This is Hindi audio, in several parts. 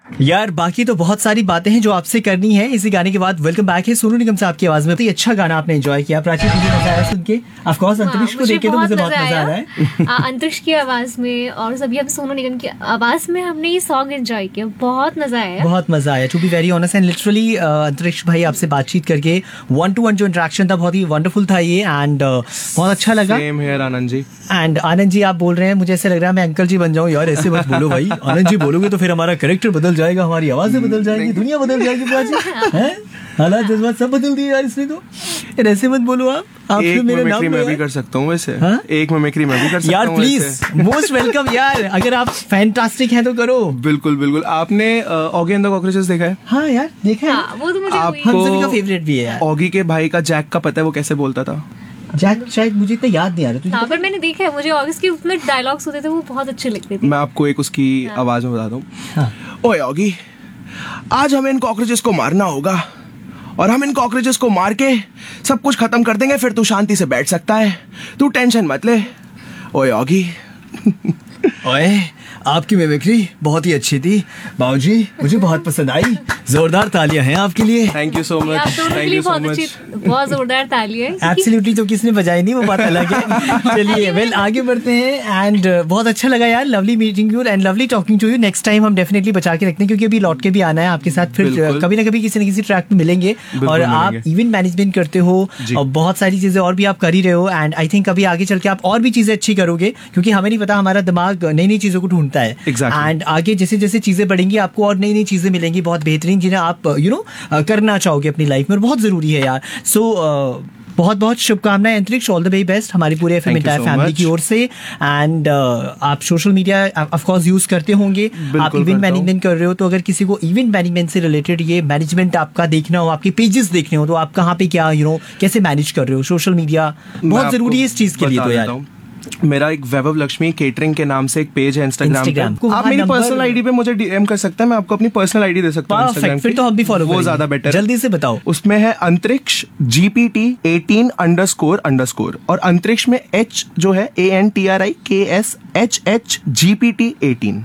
यार बाकी तो बहुत सारी बातें हैं जो आपसे करनी है इसी गाने के बाद। वेलकम बैक है सोनू निगम साहब की आवाज में। तो अच्छा गाना आपने एंजॉय किया प्राची, मुझे मजा आया सुन के। ऑफ कोर्स अंतरिक्ष को देख के तो मुझे बहुत मजा आ रहा है। अंतरिक्ष की आवाज में और सभी अब सोनू निगम की आवाज में हमने ये सॉन्ग एंजॉय किया, बहुत मजा आया। बहुत मजा आया to be very honest and literally. अंतरिक्ष भाई आपसे बातचीत करके 1-to-1 जो इंटरेक्शन था बहुत ही वंडरफुल था ये एंड बहुत अच्छा लगा। Same here Anand ji. And Anand ji आप बोल रहे हैं, मुझे ऐसे लग रहा है मैं अंकल जी बन जाऊं। यार ऐसे मत बोलो भाई, आनंद जी बोलोगे तो फिर हमारा कैरेक्टर बदल जाएगा, हमारी आवाजें बदल जाएगी, दुनिया बदल जाएगी। हैं हालात जज्बात सब बदल दिए यार इसने तो। यार ऐसे मत बोलो आप एक मेरे नाम मिमिक्री मैं भी कर सकता हूँ वैसे। एक मिमिक्री मैं भी कर सकता हूँ यार प्लीज मोस्ट वेलकम यार, अगर आप फैंटास्टिक हैं तो करो। बिल्कुल बिल्कुल। आपने ऑगी एंड द कॉकरोचेस देखा है? हाँ यार देखा है। वो तो मुझे हम सभी का फेवरेट भी है यार। ऑगी के भाई का जैक का पता है वो कैसे बोलता था? जैक शायद मुझे इतना याद नहीं आ रहा। हाँ पर मैंने देखा है, मुझे ऑगस्ट के उसमें डायलॉग्स होते थे वो बहुत अच्छे लगते थे। मैं आपको एक उसकी आवाज में बताता हूँ। ओए ऑगी, आज हमें इन कॉकरोचेस को मारना होगा और हम इन कॉकरोचेस को मार के सब कुछ खत्म कर देंगे, फिर तू शांति से बैठ सकता है, तू टेंशन मत ले। ओए ऑगी। ओए आपकी मिमिक्री बहुत ही अच्छी थी बाबूजी, मुझे बहुत पसंद आई। जोरदार तालियां हैं आपके लिए। Thank you so much. आप दोनों के लिए बहुत जोरदार तालियां। एब्सोल्युटली, तो किसने बजाई नहीं वो बात अलग है। चलिए वेल आगे बढ़ते हैं एंड बहुत अच्छा लगा यार, lovely meeting you and lovely talking to you. Next time हम डेफिनेटली बचा के रखते हैं क्योंकि अभी लौट के भी आना है आपके साथ, फिर कभी ना कभी किसी न किसी ट्रैक पे मिलेंगे। और आप इवेंट मैनेजमेंट करते हो और बहुत सारी चीजें और भी आप कर ही रहे हो एंड आई थिंक अभी आगे चल के आप और भी चीजें अच्छी करोगे क्योंकि हमें नहीं पता, हमारा दिमाग नई नई चीजों को ढूंढता है एंड आगे जैसे जैसे चीजें बढ़ेंगी आपको और नई नई चीजें मिलेंगी बहुत बेहतरीन, जिन्हें आप करना चाहोगे अपनी लाइफ में, और बहुत जरूरी है यार। सो बहुत बहुत शुभकामनाएं अंतरिक्ष, ऑल द वेरी बेस्ट हमारी पूरे एफएम एंटायर फैमिली की ओर से। एंड आप social media of course use करते होंगे, आप इवेंट मैनेजमेंट कर रहे हो, तो अगर किसी को इवेंट मैनेजमेंट से रिलेटेड ये मैनेजमेंट आपका देखना हो, आपके पेजेस देखने हो, तो आप कहाँ पे क्या कैसे मैनेज कर रहे हो सोशल मीडिया, बहुत जरूरी है इस चीज के लिए। तो यार मेरा एक वैभव लक्ष्मी केटरिंग के नाम से एक पेज है इंस्टाग्राम पे। आप मेरी पर्सनल आईडी पे मुझे डीएम कर सकते हैं, मैं आपको अपनी पर्सनल आईडी दे सकता हूँ इंस्टाग्राम। फिर तो हम भी फॉलो वो ज्यादा बेटर। जल्दी से बताओ। उसमें है अंतरिक्ष GPT 18__ और अंतरिक्ष में H जो है ANTRIKSHH GPT 18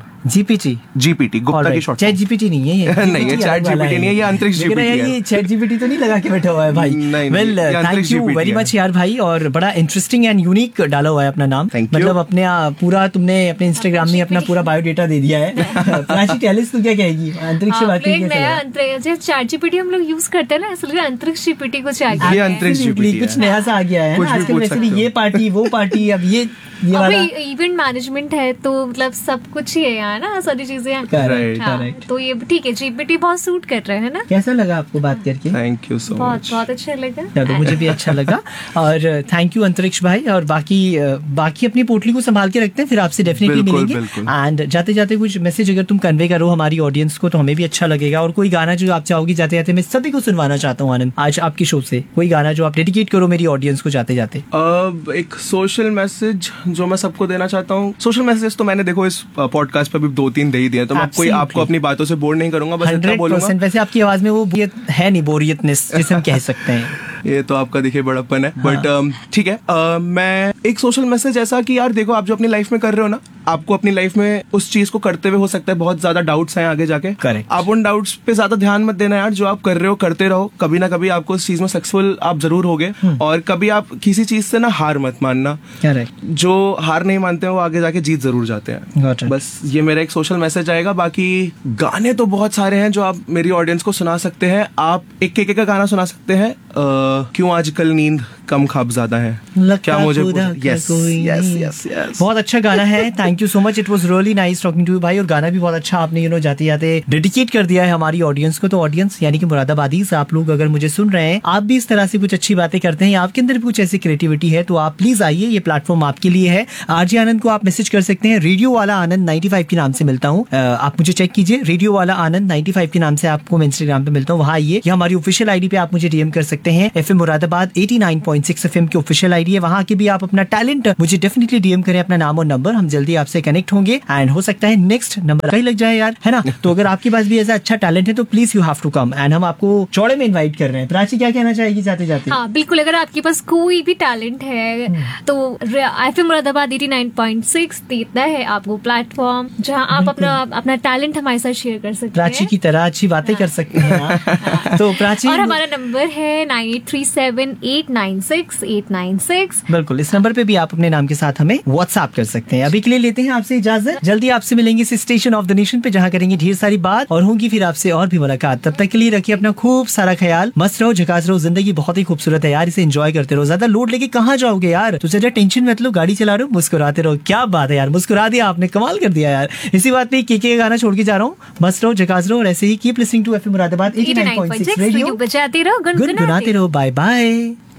GPT गुप्ता की शॉर्ट। चैट जीपीटी नहीं है ये। नहीं है चैट जीपीटी नहीं है, ये अंतरिक्ष जीपीटी है। ये चैट जीपीटी तो नहीं लगा के बैठा हुआ है भाई। Well thank you very much यार भाई, और बड़ा इंटरेस्टिंग एंड यूनिक डाला हुआ है अपना नाम। मतलब अपने पूरा तुमने अपने इंस्टाग्राम में अपना पूरा बायोडेटा दे दिया है। प्राची टेलिस तू क्या कहेगी अंतरिक्ष से बात करके? चैट जीपीटी हम लोग यूज करते हैं ना, असल में अंतरिक्ष जीपीटी कुछ आ गया, अंतरिक्ष जीपीटी कुछ नया सा आ गया है आजकल। वैसे भी ये पार्टी वो पार्टी, अब ये वाला इवेंट मैनेजमेंट है तो मतलब सब कुछ ही है यार ना, सारी चीजें। करेक्ट। तो ये ठीक है, जीपीटी बहुत सूट कर रहे हैं ना। कैसा लगा आपको बात करके? थैंक यू सो मच, बहुत अच्छा लगा। चलो मुझे भी अच्छा लगा और थैंक यू अंतरिक्ष भाई। और बाकी अपनी पोटली को संभाल के रखते हैं, फिर आपसे डेफिनेटली मिलेंगे। एंड जाते जाते कुछ मैसेज अगर तुम कन्वे करो हमारी ऑडियंस को तो हमें भी अच्छा लगेगा। और कोई गाना जो आप चाहोगी जाते जाते, मैं सभी को सुनवाना चाहता हूँ आनंद आज आपकी शो से, कोई गाना जो आप डेडिकेट करो मेरी ऑडियंस को जाते जाते। एक सोशल मैसेज जो मैं सबको देना चाहता हूँ। सोशल मैसेज तो मैंने देखो इस पॉडकास्ट पे भी 2-3 दे ही दिया, तो मैं आपको अपनी बातों से बोर नहीं करूंगा, बस इतना बोलूंगा। वैसे आपकी आवाज में वो है नहीं बोरियतनेस जिसे हम कह सकते हैं। ये तो आपका देखिए बड़प्पन है, बट ठीक है। मैं एक सोशल मैसेज ऐसा कि यार देखो आप जो अपनी लाइफ में कर रहे हो ना, आपको अपनी लाइफ में उस चीज को करते हुए हो सकता है बहुत ज्यादा डाउट्स आए आगे जाके। करेक्ट। आप उन डाउट्स पे ज्यादा ध्यान मत देना यार, जो आप कर रहे हो करते रहो, कभी ना कभी आपको उस चीज में सक्सेसफुल आप जरूर होगे। और कभी आप किसी चीज से ना हार मत मानना। करेक्ट। जो हार नहीं मानते हैं वो आगे जाके जीत जरूर जाते हैं। बस ये मेरा एक सोशल मैसेज आएगा। बाकी गाने तो बहुत सारे हैं जो आप मेरी ऑडियंस को सुना सकते हैं। आप एक का गाना सुना सकते हैं, क्यों आजकल नींद कम ख्वाब ज्यादा है, क्या मुझे यस बहुत अच्छा गाना है। Thank you so much, it was really nice talking to you भाई। और गाना भी बहुत अच्छा आपने जाते जाते डेडिकेट कर दिया है हमारी ऑडियंस को। तो ऑडियंस यानी कि मुरादाबादीज आप लोग अगर मुझे सुन रहे हैं, आप भी इस तरह से कुछ अच्छी बातें करते हैं, आपके अंदर भी कुछ ऐसी क्रिएटिविटी है, तो आप प्लीज आइए, ये प्लेटफॉर्म आपके लिए है। आरजे आनंद को आप मैसेज कर सकते हैं, रेडियो वाला आनंद 95 के नाम से मिलता हूँ। आप मुझे चेक कीजिए, रेडियो वाला आनंद 95 के नाम से आपको मैं इंस्टाग्राम पे मिलता हूँ, वहाँ आइए। या हमारी ऑफिशियल आईडी पे आप मुझे डीएम कर सकते हैं, FM मुरादाबाद 89.7 89.6 FM की ऑफिशियल आईडी है, वहाँ के भी आप अपना टैलेंट मुझे डेफिनेटली डीएम करें, अपना नाम और नंबर, हम जल्दी आपसे कनेक्ट होंगे एंड हो सकता है नेक्स्ट नंबर कहीं लग जाए यार, है ना। तो अगर आपके पास भी ऐसा अच्छा टैलेंट है तो please you have to come and हम आपको चौड़े में इनवाइट कर रहे हैं। प्राची क्या कहना चाहेगी जाते जाते? हाँ बिल्कुल, अगर आपके पास कोई भी टैलेंट है तो FM मुरादाबाद 89.6 देता है आपको प्लेटफॉर्म जहाँ आप अपना टैलेंट हमारे साथ शेयर कर सकते हैं। प्राची की तरह अच्छी बातें कर सकते हैं। तो प्राची, और हमारा नंबर है 9837896896। बिल्कुल, इस नंबर पे भी आप अपने नाम के साथ हमें व्हाट्सएप कर सकते हैं। अभी के लिए लेते हैं आपसे इजाजत, जल्दी आपसे मिलेंगे इस स्टेशन ऑफ द नेशन पे जहाँ करेंगे ढेर सारी बात और होंगी फिर आपसे और भी मुलाकात। तब तक के लिए रखिए अपना खूब सारा ख्याल, मस्त रहो, झकास रहो, जिंदगी बहुत ही खूबसूरत है यार, इसे एंजॉय करते रहो। ज्यादा लोड लेके कहाँ जाओगे यार, तो ज्यादा टेंशन मत लो, गाड़ी चला रहे हो मुस्कुराते रहो। क्या बात है यार, मुस्कुरा दिया आपने, कमाल कर दिया यार। इसी बात पे के गाना छोड़ के जा रहा हूँ, मस्त रहो, झकास रहो और ऐसे ही keep listening to FM Moradabad 89.6 radio, बजाते रहो, गुनगुनाते रहो। Bye bye.